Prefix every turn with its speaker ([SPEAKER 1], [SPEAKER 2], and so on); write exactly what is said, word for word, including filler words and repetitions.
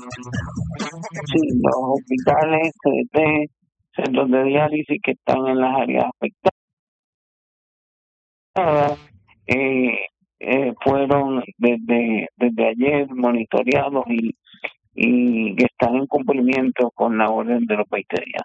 [SPEAKER 1] Sí, los hospitales de centros de diálisis que están en las áreas afectadas eh, eh, fueron desde, desde ayer monitoreados y, y que están en cumplimiento con la orden de los veinte días.